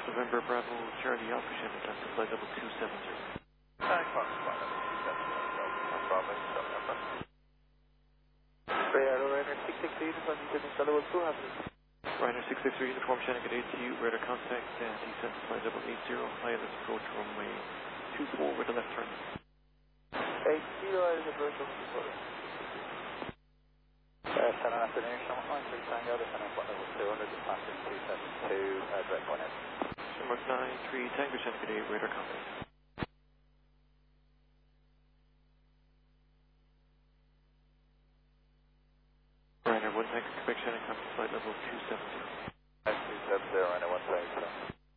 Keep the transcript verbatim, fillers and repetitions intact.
November Bravo Charlie Alpha Shannon, that's the flight level two seventy. Nine Fox, flight level two seventy, one Bravo, seven November. Radar, Ryder six six three, uniform descending flight level two hundred. Ryder six six three, uniform Shannon, good day to you, radar contact, and descent to flight level eight zero, I L S approach runway two four with a left turn. eight zero is approach runway two four. Uh, ten afternoon, Shamrock nine three Tango, descending flight level two hundred, passing two seven two, uh, direct point in. Shamrock nine three Tango Shannon, good day, radar contact. Ryder one Tango, Quebec Shannon, contact flight level two seventy. two seventy, Ryder one Tango.